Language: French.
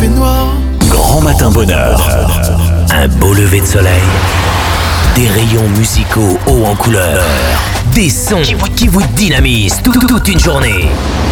fait noir. Grand matin bonheur. Un beau lever de soleil. Des rayons musicaux hauts en couleur. Des sons qui vous dynamisent toute une journée.